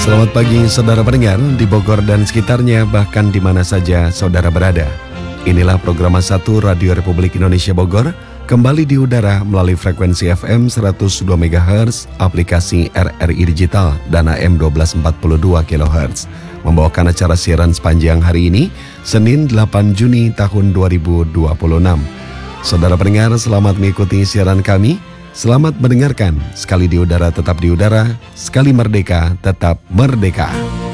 Selamat pagi saudara pendengar di Bogor dan sekitarnya, bahkan di mana saja saudara berada. Inilah program 1 Radio Republik Indonesia Bogor, kembali di udara melalui frekuensi FM 102 MHz, aplikasi RRI Digital dan AM 1242 kHz. Membawakan acara siaran sepanjang hari ini, Senin 8 Juni tahun 2026. Saudara pendengar, selamat mengikuti siaran kami. Selamat mendengarkan. Sekali di udara tetap di udara, sekali merdeka tetap merdeka.